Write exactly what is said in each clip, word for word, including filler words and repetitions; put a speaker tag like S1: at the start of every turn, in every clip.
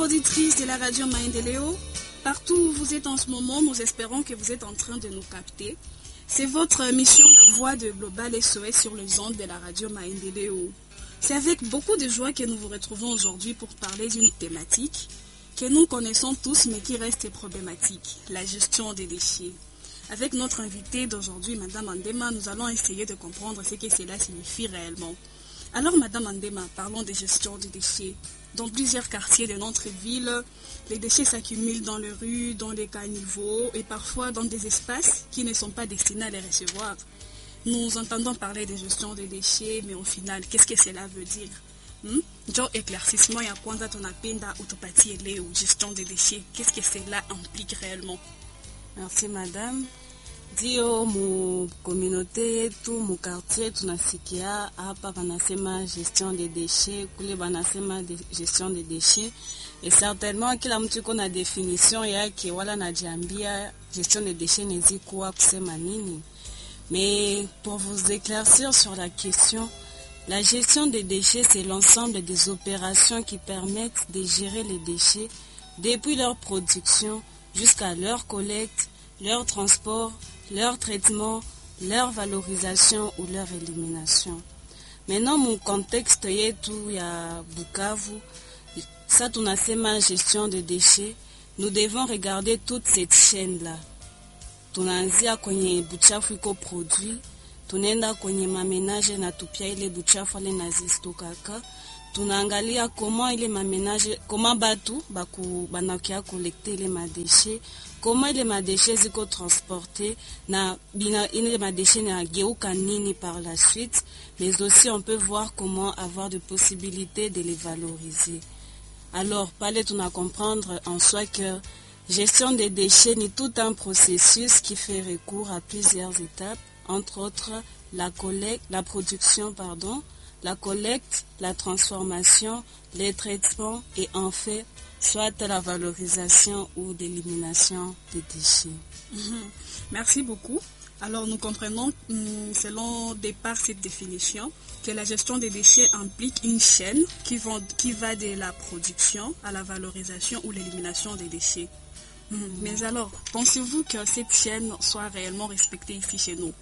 S1: auditrices de la radio Maendeleo, partout où vous êtes en ce moment, nous espérons que vous êtes en train de nous capter. C'est votre mission La Voix de Global S O S sur les ondes de la radio Maendeleo. C'est avec beaucoup de joie que nous vous retrouvons aujourd'hui pour parler d'une thématique que nous connaissons tous mais qui reste problématique, la gestion des déchets. Avec notre invitée d'aujourd'hui, Madame Andema, nous allons essayer de comprendre ce que cela signifie réellement. Alors, Madame Andema, parlons de gestion des déchets. Dans plusieurs quartiers de notre ville, les déchets s'accumulent dans les rues, dans les caniveaux et parfois dans des espaces qui ne sont pas destinés à les recevoir. Nous entendons parler de gestion des déchets, mais au final, qu'est-ce que cela veut dire? Hmm? Genre, éclaircissement, ya kwanza tunapenda utupatie leo, gestion des déchets. Qu'est-ce que cela implique réellement?
S2: Merci madame. Dio mu communauté yetu mu quartier tunasikia hapa banasema gestion des déchets, kule banasema de gestion des déchets. Et certainement kila mtu iko na definition yake wala najiambia gestion des déchets nezi kuwa kusema nini. Mais pour vous éclaircir sur la question, la gestion des déchets, c'est l'ensemble des opérations qui permettent de gérer les déchets depuis leur production jusqu'à leur collecte, leur transport, leur traitement, leur valorisation ou leur élimination. Maintenant, mon contexte yetu ya Bukavu, ça tunasema gestion des déchets, nous devons regarder toute cette chaîne-là. Tunaanzia kwenye buchafu iko produit, tunaenda kwenye mamenaje na tupia ile buchafu ale nazistokaka, tunaangalia comment ile mamenaje, comment batu baku banakia collecter ile madéchets, comment ile madéchets ziko transporter na bina ile madéchets na geuka nini par la suite, mais aussi on peut voir comment avoir de possibilités de les valoriser. Alors, parler tuna comprendre en soi que gestion des déchets n'est tout un processus qui fait recours à plusieurs étapes, entre autres la collecte, la production, pardon, la collecte, la transformation, les traitements et en fait, soit la valorisation ou l'élimination des déchets.
S1: Mmh. Merci beaucoup. Alors nous comprenons, selon départ cette définition, que la gestion des déchets implique une chaîne qui va, qui va de la production à la valorisation ou l'élimination des déchets. Mmh. Mais alors, pensez-vous que cette chaîne soit réellement respectée ici chez nous?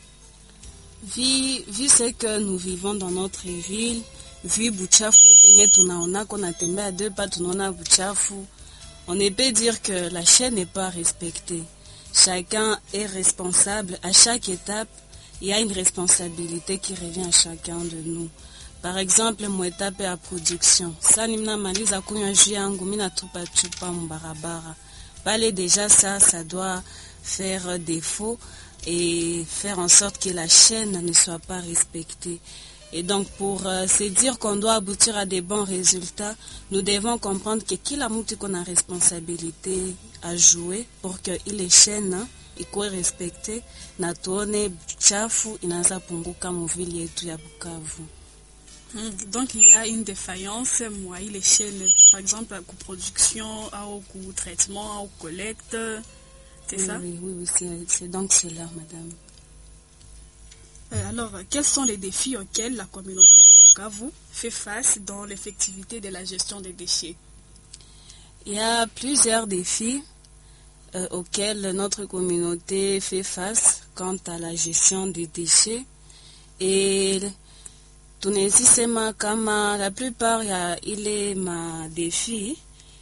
S2: Vu, vu ce que nous vivons dans notre ville, vu buchafu yote tunaona kona tembea deux pas tunaona buchafu, on ne peut dire que la chaîne n'est pas respectée. Chacun est responsable. À chaque étape, il y a une responsabilité qui revient à chacun de nous. Par exemple, mon étape à production. Ça, nimna maliza kunywa jus yangu mina tupa chupa mbarabara. Parler déjà ça, ça doit faire défaut et faire en sorte que la chaîne ne soit pas respectée. Et donc, pour euh, se dire qu'on doit aboutir à des bons résultats, nous devons comprendre que kila mtu kona responsabilité à jouer pour que ile chaîne ikuwe respectée na tuone chafu inaanza punguka muvili yetu ya Bukavu.
S1: Donc il y a une défaillance, moi, les chaînes, par exemple, la production, au traitement, au collecte, c'est
S2: oui,
S1: ça?
S2: Oui, oui, oui c'est, c'est donc cela, madame.
S1: Euh, alors, quels sont les défis auxquels la communauté de Bukavu fait face dans l'effectivité de la gestion des déchets?
S2: Il y a plusieurs défis euh, auxquels notre communauté fait face quant à la gestion des déchets. Et tunezisema kama la plupart ya ile ma défi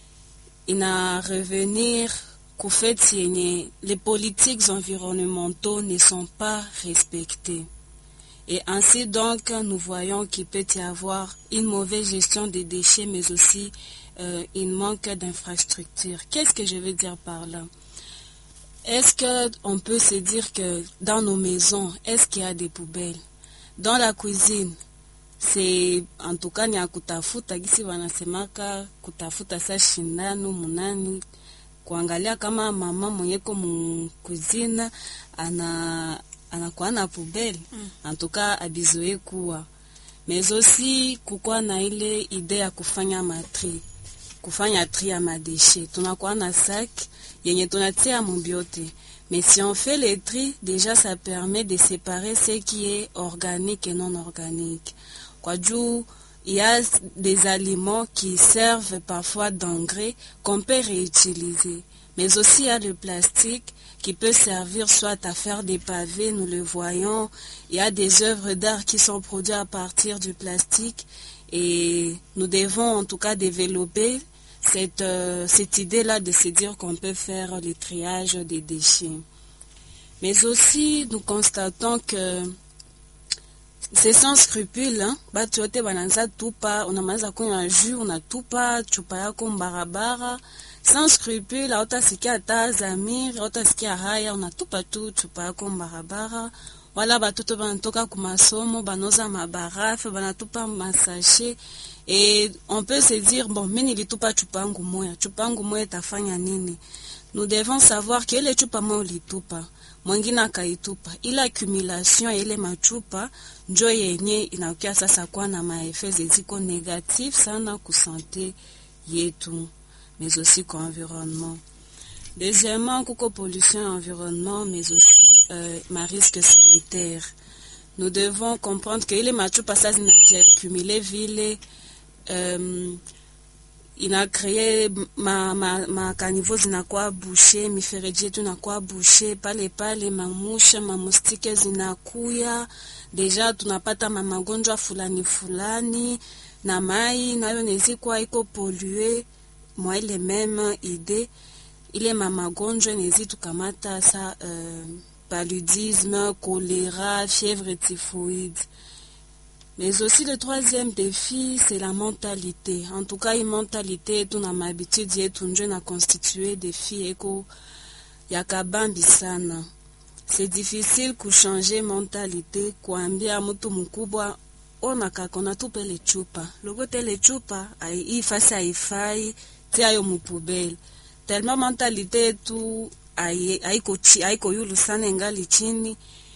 S2: ina revenir qu'au fait yenye les politiques environnementaux ne sont pas respectées. Et ainsi donc nous voyons qu'il peut y avoir une mauvaise gestion des déchets mais aussi euh, un manque d'infrastructures. Qu'est-ce que je veux dire par là? Est-ce qu'on peut se dire que dans nos maisons, est-ce qu'il y a des poubelles? Dans la cuisine, c'est en tout cas ni ya kutafuta gisi wanasemaka kutafuta sa shindano munani kuangalia kama mama mwenyeko mu cuisine ana anakuwa na poubelle mm. En tout cas abizoe kuwa mais aussi kukua na ile idée ya kufanya matri kufanya tri ya madéchets tunakuwa na sac yenye tunatia mbiote. Mais si on fait les tri, déjà ça permet de séparer ce qui est organique et non organique. Kwa juu il y a des aliments qui servent parfois d'engrais qu'on peut réutiliser. Mais aussi il y a le plastique qui peut servir soit à faire des pavés, nous le voyons. Il y a des œuvres d'art qui sont produites à partir du plastique et nous devons en tout cas développer cette, euh, cette idée-là de se dire qu'on peut faire le triage des déchets. Mais aussi nous constatons que c'est sans scrupule, hein. Batu yote bananza tupa, unamaza kunywa jus, unatupa chupa yako barabara. Sans scrupule, hautasikia hata zamiri, hautasikia haya, unatupa tu chupa yako barabara. Wala batoto banatoka kumasomo, banoza mabarafe, banatupa masashe. Et on peut se dire, bon, mimi nilitupa chupa yangu moya, chupa yangu moya itafanya nini? Nous devons savoir que ile chupa moya ulitupa, mwingine akaitupa. Ile accumulation ile machupa njo yenye inakuwa sasa kwa na maeffets ziko negatif sana ku santé yetu, mais aussi kwa environnement. Deuxièmement, kuko pollution environnement, mais aussi euh, ma risque sanitaire. Nous devons comprendre que ile machupa sasa zinaje accumuler vile euh, ina créé ma ma ma caniveau zinakuwa bouché, mifereji yetu inakuwa bouché, pale pale mamusha mamustike zinakuya, deja tunapata magonjwa fulani fulani, na mai nayo nezikuwa iko pollué. Moi ile même idée, ile magonjwa nezitu kamata sa euh, paludisme, choléra, fièvre typhoïde. Mais aussi le troisième défi, c'est la mentalité. En tout cas, une mentalité, tout na m'habitude yetu njo na constitué défi eko yakabambi sana. C'est difficile kuchanger mentalité, kuambia mtu mkubwa ona kakona tupe le chupa. Logote le chupa, hii fasi haifai, tia yo mupubele. Tellement mentalité tu haiko haiko yulu sana ingali chini.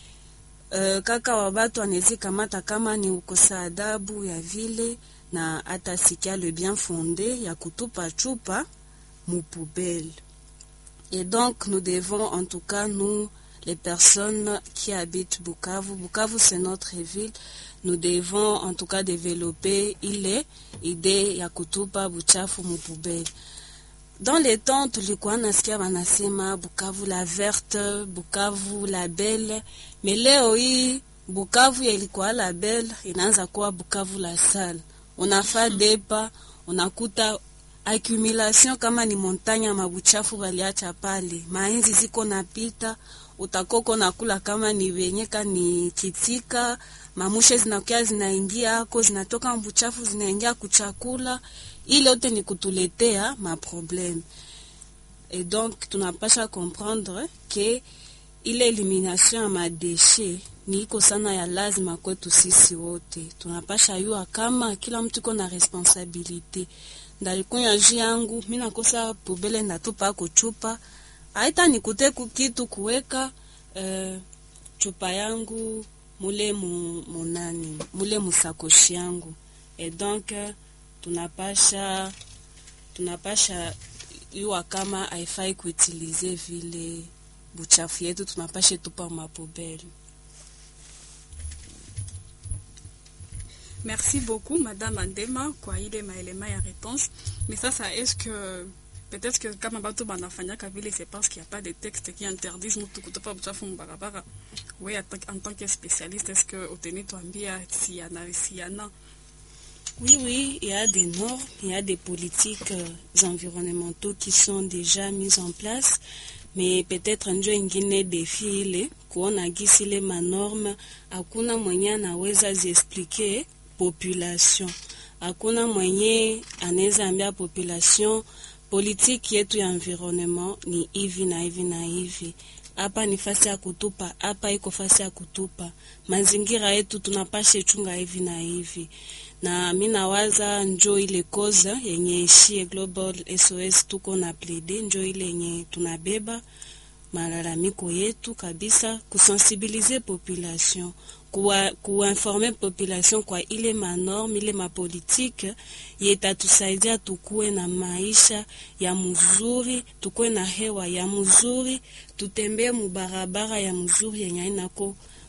S2: Uh, kaka wabatu anezi kamata kama ni ukosa adabu ya vile na atasikia le bien fondé ya kutupa chupa mupubele. Et donc nous devons en tout cas nous les personnes qui habitent Bukavu, Bukavu c'est notre ville, nous devons en tout cas développer ile idée ya kutupa buchafu mupubele. Dans les temps tulikuwa nasikia wanasema Bukavu la verte, Bukavu la belle, mais leo hii Bukavu ilikuwa la belle inaanza kuwa Bukavu la sale. Unafaa depa, unakuta accumulation kama ni montagne mabuchafu waliacha pale. Mainzi ziko napita, utakoko nakula kama ni venyeka ni kitika, mamushe zinakuwa zinaingia hako, zinatoka mbuchafu zinaingia kuchakula. Il yote ni kutuletea ma problème. Et donc tunapasha comprendre que ile elimination ya madeshe ni iko sana ya lazima kwetu sisi wote. Tunapasha yua kama kila mtu iko na responsabilité. Ndalikunya jus yangu, mimi nakosa pubele ndatupa kuchupa. Haita nikute kitu kuweka uh, chupa yangu mule mu, munani, mule musakoshi yangu. Et donc tunapasha tunapasha yua kama haifai kuutilize vile buchafu yetu, tunapasha tupa mapubele.
S1: Merci beaucoup Madame Andema kwa ile maelema ya réponse. Mais ça ça est-ce que peut-être que kama batu banafanya vile c'est parce qu'il n'y a pas de texte qui interdisent mtu kutupa buchafu mbarabara. Oui, en tant que spécialiste, est-ce que uteni tuambia si yana si yana?
S2: Oui, oui, il y a des normes, il y a des politiques euh, environnementaux qui sont déjà mises en place, mais peut-être njo ingine défi ile kuona gisi ile manorme hakuna mwenye anaweza ziexpliquer population, hakuna mwenye anaweza ambia population politique yetu ya environnement ni hivi na hivi na hivi. Hapa ni fasi ya kutupa, hapa iko fasi ya kutupa. Mazingira yetu tunapashe chunga hivi na hivi. Na mina waza njo ile koza yenye shie Global S O S tuko na plede, njo ile yenye tunabeba malalamiko yetu kabisa, kusensibiliser population, kuwa kuinformer population kwa ile manorme, ile mapolitike yetatusaidia tukue na maisha ya mzuri, tukue na hewa ya mzuri, tutembee mubarabara ya mzuri yenye inako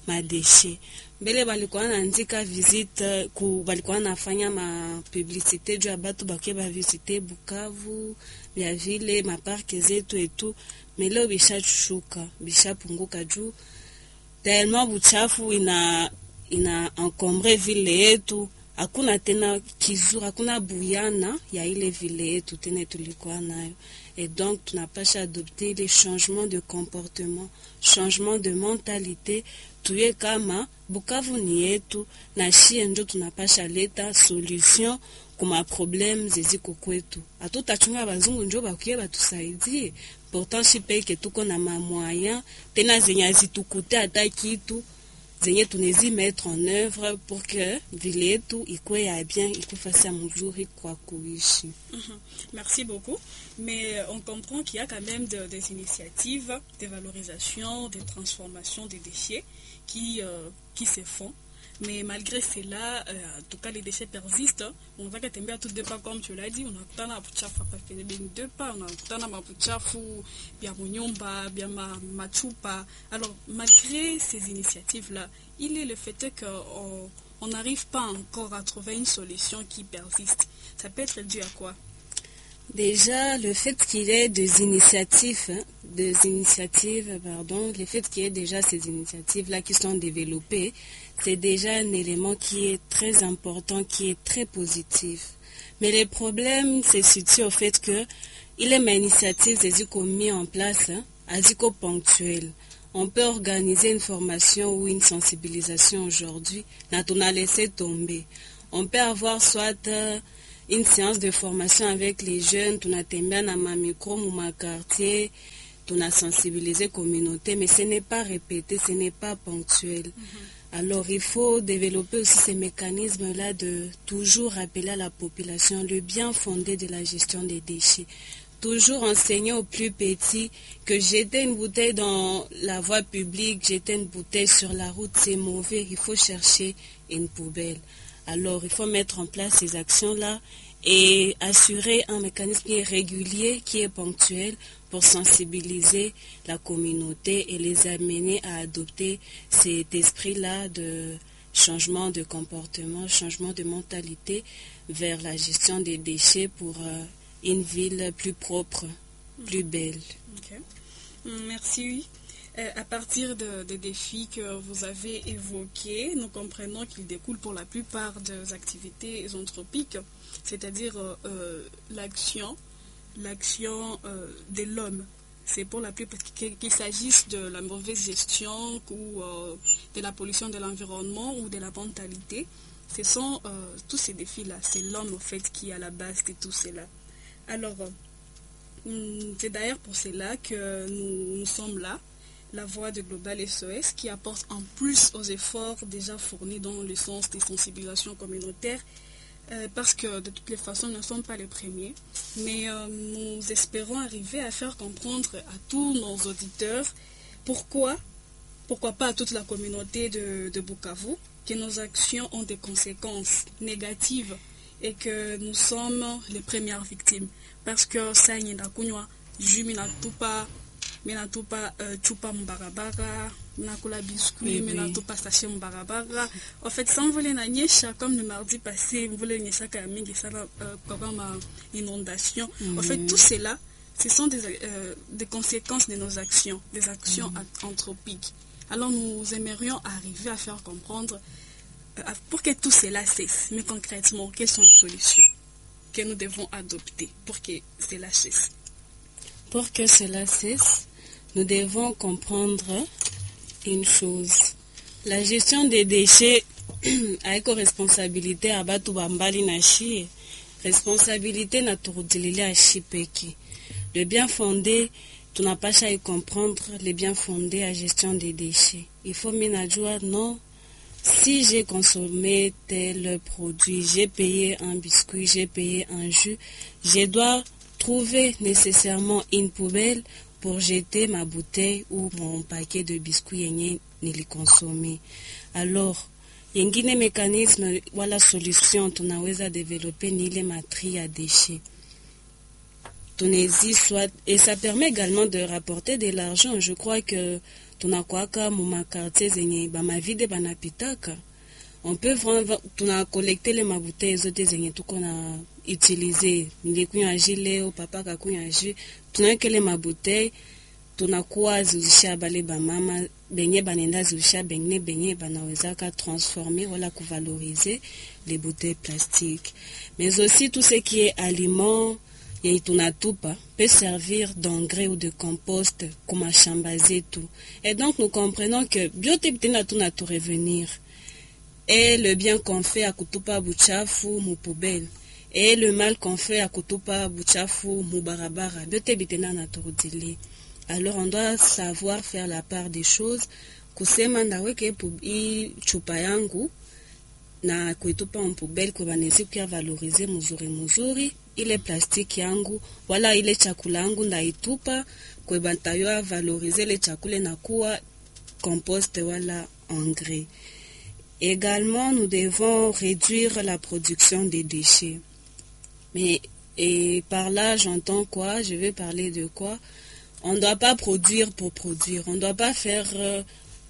S2: madeshe. Mbele balikuwa naandika visite ku balikuwa nafanya ma publicité juu ya batu bakie ba visiter Bukavu ya vile maparke zetu etu, meleo bishashuka bishapunguka juu tellement buchafu ina ina encombre vile yetu. Hakuna tena kizuri, hakuna buyana ya ile vile yetu tena tulikuwa nayo. Et donc tunapasha adopter les changements de comportement, changement de mentalité. Tuye kama Bukavu ni yetu na shie njo tunapasha leta solution kuma problem zeziko kwetu. Hatutachunga bazungu njo bakuye batusaidie. Pourtant si peke tuko na ma moyen tena zenye zitukute hata kitu zenye tunezi mettre en œuvre pour que vile yetu ikwe ya bien, ikwe fasi ya mzuri kwa kuishi.
S1: Mm-hmm. Merci beaucoup. Mais on comprend qu'il y a quand même de, des initiatives de valorisation, de transformation des déchets qui, euh, qui se font. Mais malgré cela, euh, en tout cas, les déchets persistent. On va tembea tout deux pas comme tu l'as dit. On a kutana mapuchafu hapa kwenye deux pas. On a kutana mapuchafu bien munyumba, bien ma machupa. Alors, malgré ces initiatives-là, il est le fait qu'on on n'arrive pas encore à trouver une solution qui persiste. Ça peut être dû à quoi?
S2: Déjà, le fait qu'il y ait des initiatives, hein, des initiatives, pardon, le fait qu'il y ait déjà ces initiatives-là qui sont développées, c'est déjà un élément qui est très important, qui est très positif. Mais le problème se situe au fait que il est une initiative qu'on mis en place, hein, aziko ponctuelle. On peut organiser une formation ou une sensibilisation aujourd'hui, n'a on a laissé tomber. On peut avoir soit euh, une séance de formation avec les jeunes, on a tembé dans ma micro ou ma quartier, on a sensibilisé la communauté, mais ce n'est pas répété, ce n'est pas ponctuel. Mm-hmm. Alors il faut développer aussi ces mécanismes-là de toujours rappeler à la population le bien fondé de la gestion des déchets. Toujours enseigner aux plus petits que jeter une bouteille dans la voie publique, jeter une bouteille sur la route, c'est mauvais, il faut chercher une poubelle. Alors, il faut mettre en place ces actions-là et assurer un mécanisme qui est régulier, qui est ponctuel pour sensibiliser la communauté et les amener à adopter cet esprit-là de changement de comportement, changement de mentalité vers la gestion des déchets pour euh, une ville plus propre, plus belle.
S1: Okay. Merci. Euh, à partir de, des défis que vous avez évoqués, nous comprenons qu'ils découlent pour la plupart des activités anthropiques, c'est-à-dire euh, l'action, l'action euh, de l'homme. C'est pour la plupart qu'il, qu'il s'agisse de la mauvaise gestion ou euh, de la pollution de l'environnement ou de la mentalité. Ce sont euh, tous ces défis-là. C'est l'homme, au fait, qui est à la base de tout cela. Alors, euh, c'est d'ailleurs pour cela que nous, nous sommes là. La voix de Global S O S qui apporte en plus aux efforts déjà fournis dans le sens des sensibilisations communautaires euh, parce que de toutes les façons nous ne sommes pas les premiers mais euh, nous espérons arriver à faire comprendre à tous nos auditeurs pourquoi, pourquoi pas à toute la communauté de, de Bukavu que nos actions ont des conséquences négatives et que nous sommes les premières victimes parce que ça n'y est pas jumina tout pas Mina tupa uh, chupa mbarabara, mina kula biscuit, mina tupa sachet mbarabara. En fait, sans voler na nyesha, comme le mardi passé, on voulait nyesha kamingi sana comme ma inondation. Mm-hmm. En fait, tout cela, ce sont des, euh, des conséquences de nos actions, des actions mm-hmm. anthropiques. Alors, nous aimerions arriver à faire comprendre euh, pour que tout cela cesse. Mais concrètement, quelles sont les solutions que nous devons adopter pour que cela cesse?
S2: Pour que cela cesse, nous devons comprendre une chose. La gestion des déchets a une responsabilité à batu bambali na chi. Responsabilité na turudilili a chi peki. Le bien fondé, tu n'as pas à y comprendre le bien fondé à gestion des déchets. Il faut minajua non. Si j'ai consommé tel produit, j'ai payé un biscuit, j'ai payé un jus, je dois trouver nécessairement une poubelle pour jeter ma bouteille ou mon paquet de biscuits yenye nilikonsomi. Alors, yengine mécanisme wala solution tunaweza developer ni ile matri ya déchets. tunezi soit et ça permet également de rapporter de l'argent. Je crois que tunakwaka mu quartier zenye ba mavide banapitaka. On peut vraiment tuna collecter les mabouteilles zote zenye tuko na utiliser. Nilikunywa jus leo, papa kakunywa jus. Tunaweka les mabouteilles, tunakuwa zuzisha bale ba mama benye banenda zuzisha benye benye banaweza ka transformer wala kuvaloriser les bouteilles plastiques. Mais aussi tout ce qui est aliments et tunatupa peut servir d'engrais ou de compost comme à chambaser tout. Et donc nous comprenons que bioteptena tuna tout revenir. Et le bien qu'on fait à kutupa buchafu mu poubelle. Et le mal qu'on fait à kutupa buchafu mu barabara. Bioteptena na turudili. Alors on doit savoir faire la part des choses. Kusema ndaweke i chupa yangu na kuitupa mu poubelle kwa banezi kwa valoriser muzuri muzuri. Ile plastiki yangu wala ile chakula yangu ndaitupa kwa bantayo valoriser le chakula na kuwa compost wala engrais. Également, nous devons réduire la production des déchets. Mais et par là, j'entends quoi? Je vais parler de quoi? On ne doit pas produire pour produire. On ne doit pas faire euh,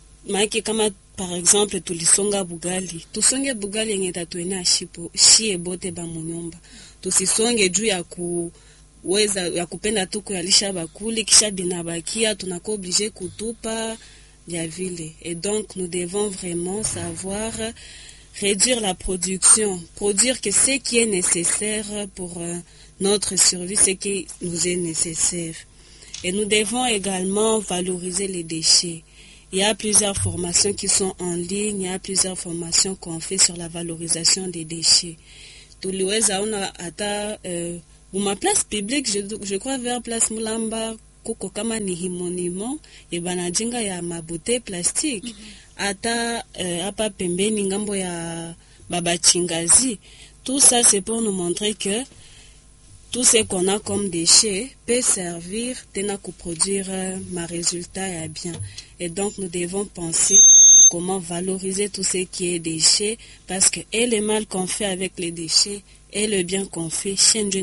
S2: par exemple tulisonga bugali. Tusonge bugali yenye tatuena shipo shie bote ba munyumba. Tusisonge juu ya kuweza ya kupenda tu kuyalisha bakuli kisha binabakia tunako obligé kutupa ya vile. Et donc nous devons vraiment savoir réduire la production, produire que ce qui est nécessaire pour euh, notre survie, ce qui nous est nécessaire. Et nous devons également valoriser les déchets. Il y a plusieurs formations qui sont en ligne, il y a plusieurs formations qu'on fait sur la valorisation des déchets. Tuliweza ona ata euh, ma place publique, je, je crois vers place Mulamba, kuko kama ni himonimo, e banajinga ya mabute plastique. Mm-hmm. Ata euh, apa pembeni ngambo ya baba chingazi. Tout ça c'est pour nous montrer que tout ce qu'on a comme déchets peut servir tena ku produire euh, ma résultat ya bien. Et donc nous devons penser à comment valoriser tout ce qui est déchets parce que et le mal qu'on fait avec les déchets et le bien qu'on fait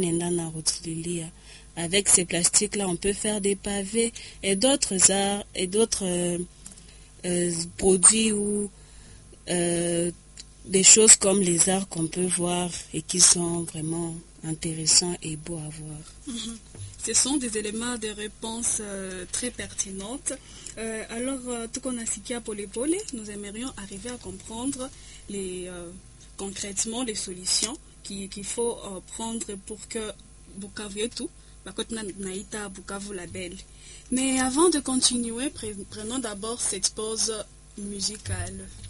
S2: avec ces plastiques là on peut faire des pavés et d'autres arts et d'autres euh, euh, produits ou euh, des choses comme les arts qu'on peut voir et qui sont vraiment intéressants et beaux à voir.
S1: Mm-hmm. Ce sont des éléments de réponse euh, très pertinentes. Euh, alors, euh, tout qu'on a sikia pour les volets, nous aimerions arriver à comprendre les, euh, concrètement les solutions qu'il qui faut euh, prendre pour que Bukavu et tout, Naïta Bukavu la belle. Mais avant de continuer, prenons d'abord cette pause musicale.